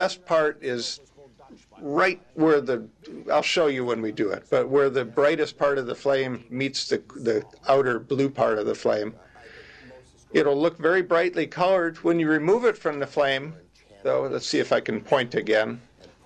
best part is right where I'll show you when we do it, but where the brightest part of the flame meets the outer blue part of the flame. It'll look very brightly colored. When you remove it from the flame, though, let's see if I can point again.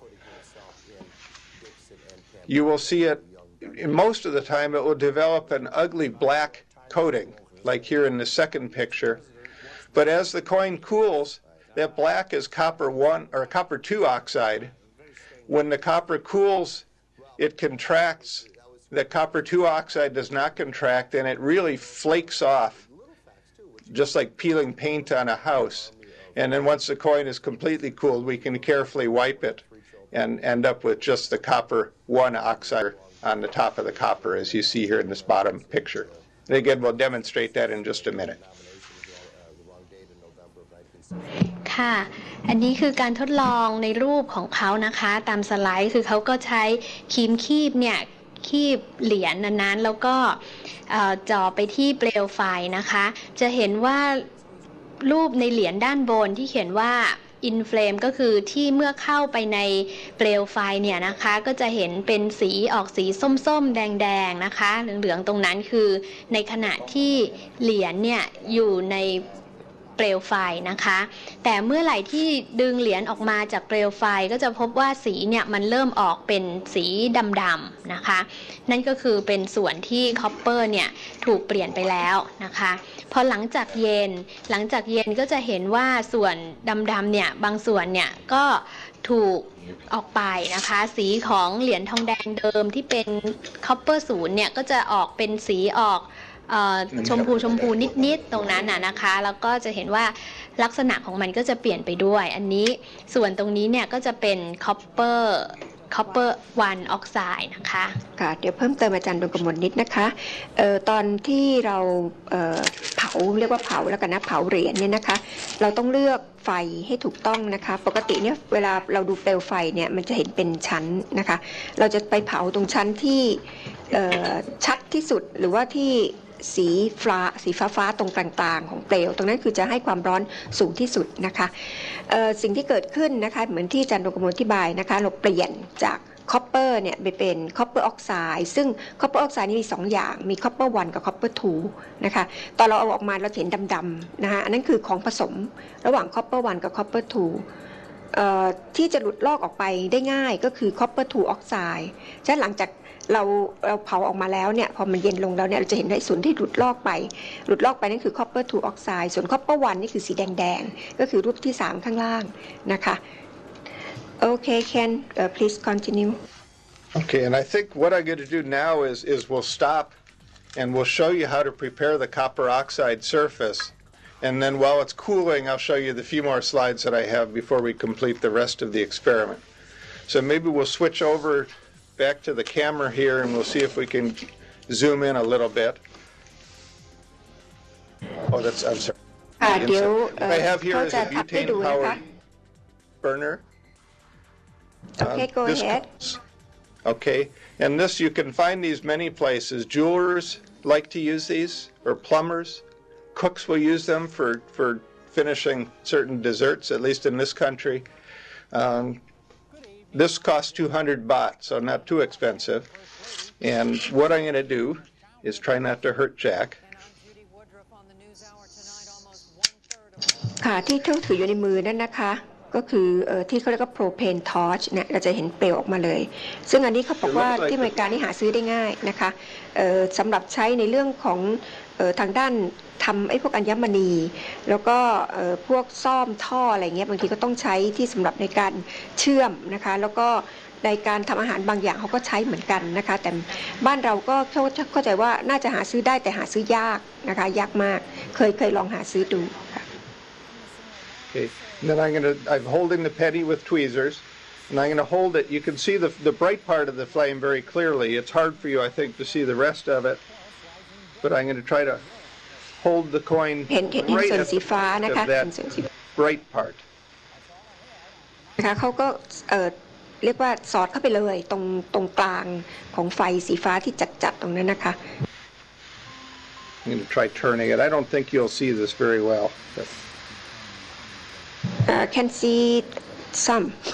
You will see it, most of the time, it will develop an ugly black coating, like here in the second picture. But as the coin cools, that black is copper 1 or copper 2 oxide. When the copper cools, it contracts. The copper 2 oxide does not contract, and it really flakes off, just like peeling paint on a house. And then once the coin is completely cooled, we can carefully wipe it and end up with just the copper 1 oxide on the top of the copper, as you see here in this bottom picture. And again, we'll demonstrate that in just a minute. ค่ะอันนี้คือการทดลองในรูปของเขานะคะตามสไลด์คือเขาก็ใช้ครีมคีบเนี่ยคีบเหรียญนั้นๆแล้วก็จ่อไปที่เปลวไฟนะคะจะเห็นว่ารูปในเหรียญด้านบนที่เขียนว่าin flame ก็คือที่เมื่อเข้าไปในเปลวไฟเนี่ยนะคะก็จะเห็นเป็นสีออกสีส้มๆแดงๆนะคะเหลืองๆตรงนั้นคือในขณะที่เหรียญเนี่ยอยู่ในเปลวไฟนะคะแต่เมื่อไหร่ที่ดึงเหรียญออกมาจากเปลวไฟก็จะพบว่าสีเนี่ยมันเริ่มออกเป็นสีดำๆนะคะนั่นก็คือเป็นส่วนที่คอปเปอร์เนี่ยถูกเปลี่ยนไปแล้วนะคะพอหลังจากเย็นก็จะเห็นว่าส่วนดำๆเนี่ยบางส่วนเนี่ยก็ถูกออกไปนะคะสีของเหรียญทองแดงเดิมที่เป็นคอปเปอร์0เนี่ยก็จะออกเป็นสีออกชมพูนิดๆตรงนั้นนะคะแล้วก็จะเห็นว่าลักษณะของมันก็จะเปลี่ยนไปด้วยอันนี้ส่วนตรงนี้เนี่ยก็จะเป็นคอปเปอร์1 ออกไซด์นะคะค่ะเดี๋ยวเพิ่มเติมอาจารย์ดวงกมลนิดนะคะตอนที่เราเผาเรียกว่าเผาแล้วกันนะเผาเหรียญเนี่ยนะคะเราต้องเลือกไฟให้ถูกต้องนะคะปกติเนี่ยเวลาเราดูเปลวไฟเนี่ยมันจะเห็นเป็นชั้นนะคะเราจะไปเผาตรงชั้นที่ชัดที่สุดหรือว่าที่สีฟ้าตรงกลางๆของเปลวตรงนั้นคือจะให้ความร้อนสูงที่สุดนะคะสิ่งที่เกิดขึ้นนะคะเหมือนที่อาจารย์ดวงกมลอธิบายนะคะเราเปลี่ยนจากคอปเปอร์เนี่ยไปเป็นคอปเปอร์ออกไซด์ซึ่งคอปเปอร์ออกไซด์นี่มี2อย่างมีคอปเปอร์1กับคอปเปอร์2นะคะตอนเราเอาออกมาเราเห็นดำๆนะคะอันนั้นคือของผสมระหว่างคอปเปอร์1กับคอปเปอร์2ที่จะหลุดลอกออกไปได้ง่ายก็คือคอปเปอร์2ออกไซด์ฉะนั้นหลังจากเราเผาออกมาแล้วเนี่ยพอมันเย็นลงแล้วเนี่ยเราจะเห็นได้ส่วนที่หลุดลอกไปนั่นคือ copper 2 oxide ส่วน copper 1นี่คือสีแดงๆก็คือรูปที่3ข้างล่างนะคะ Okay Ken please continue Okay and I think what I'm going to do now is we'll stop and we'll show you how to prepare the copper oxide surface and then while it's cooling I'll show you the few more slides that I have before we complete the rest of the experiment. So maybe we'll switch over back to the camera here and we'll see if we can zoom in a little bit. Oh, I'm sorry. What I have here is a butane-powered burner. Okay, go ahead. Okay, and this you can find these many places. Jewelers like to use these, or plumbers. Cooks will use them for finishing certain desserts, at least in this country. This costs 200 baht, so not too expensive. And what I'm going to do is try not to hurt Jack. ค่ะที่ถืออยู่ในมือนั่นนะคะก็คือที่เขาเรียกว่า propane torch เนี่ยเราจะเห็นเปลวออกมาเลยซึ่งอันนี้เขาบอกว่าที่อเมริกานี่หาซื้อได้ง่ายนะคะสำหรับใช้ในเรื่องของทางด้านทำไอ้พวกอัญมณีแล้วก็พวกซ่อมท่ออะไรเงี้ยบางทีก็ต้องใช้ที่สำหรับในการเชื่อมนะคะแล้วก็ในการทำอาหารบางอย่างเขาก็ใช้เหมือนกันนะคะแต่บ้านเราก็เข้าใจว่าน่าจะหาซื้อได้แต่หาซื้อยากนะคะยากมากเคยลองหาซื้อดูค่ะ Okay. Then I'm holding the penny with tweezers, and I'm going to hold it. You can see the bright part of the flame very clearly. It's hard for you, I think, to see the rest of it, but I'm going to try to hold the coin right at the point of that bright part. นะคะเขาก็เรียกว่าสอดเข้าไปเลยตรงกลางของไฟสีฟ้าที่จัดตรงนั้นนะคะ I'm going to try turning it. I don't think you'll see this very well. But... can see some